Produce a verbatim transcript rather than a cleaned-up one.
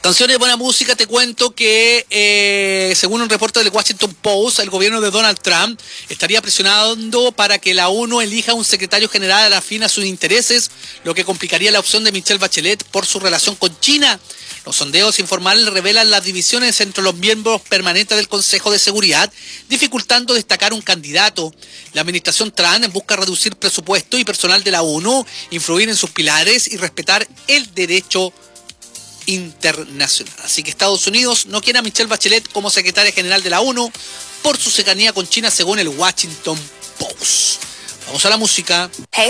Canciones de buena música, te cuento que eh, según un reporte del Washington Post, el gobierno de Donald Trump estaría presionando para que la ONU elija un secretario general afín a sus intereses, lo que complicaría la opción de Michelle Bachelet por su relación con China. Los sondeos informales revelan las divisiones entre los miembros permanentes del Consejo de Seguridad, dificultando destacar un candidato. La administración Trump busca reducir presupuesto y personal de la ONU, influir en sus pilares y respetar el derecho internacional. Así que Estados Unidos no quiere a Michelle Bachelet como secretaria general de la ONU por su cercanía con China, según el Washington Post. Vamos a la música. Hey.